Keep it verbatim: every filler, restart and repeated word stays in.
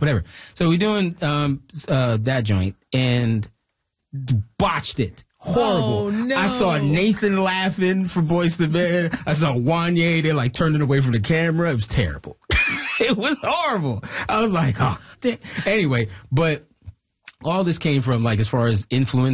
whatever. So we're doing um, uh, that joint and botched it. Horrible. Oh, no. I saw Nathan laughing for Boyz two Men. I saw Wanye, they like turning away from the camera. It was terrible. It was horrible. I was like, oh, damn. Anyway, but all this came from like as far as influence.